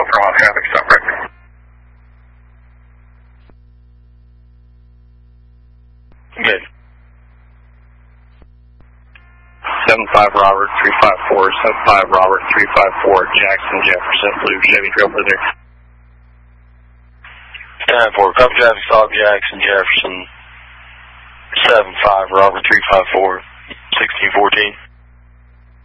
North Carolina traffic stop record. Good. 75 Robert 354, 75 Robert 354, Jackson Jefferson, blue Chevy Trail for there. 10-4, copy traffic stop, Jackson Jefferson, 75 Robert 354, 1614.